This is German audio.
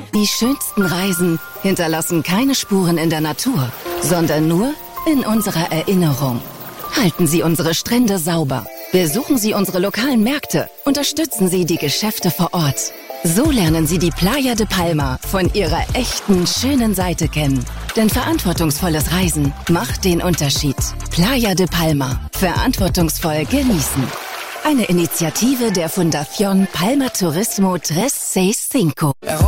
Die schönsten Reisen hinterlassen keine Spuren in der Natur, sondern nur in unserer Erinnerung. Halten Sie unsere Strände sauber. Besuchen Sie unsere lokalen Märkte. Unterstützen Sie die Geschäfte vor Ort. So lernen Sie die Playa de Palma von ihrer echten, schönen Seite kennen. Denn verantwortungsvolles Reisen macht den Unterschied. Playa de Palma. Verantwortungsvoll genießen. Eine Initiative der Fundación Palma Turismo 365.